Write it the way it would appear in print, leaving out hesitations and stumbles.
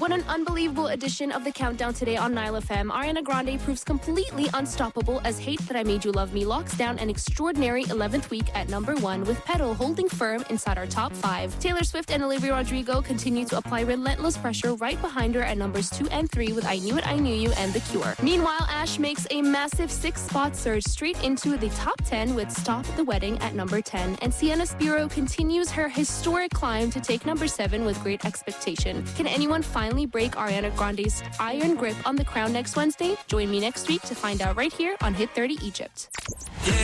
on an unbelievable edition of The Countdown today on Nile FM. Ariana Grande proves completely unstoppable as Hate That I Made You Love Me locks down an extraordinary 11th week at number 1 with Pedal holding firm inside our top 5. Taylor Swift and Olivia Rodrigo continue to apply relentless pressure right behind her at numbers 2 and 3 with I Knew It, I Knew You and The Cure. Meanwhile, Ash makes a massive 6-spot surge straight into the top 10 with Stop the Wedding at number 10. And Sienna Spiro continues her historic climb to take number 7 with Great Expectation. Can anyone finally break Ariana Grande's iron grip on the crown next Wednesday? Join me next week to find out right here on Hit 30 Egypt.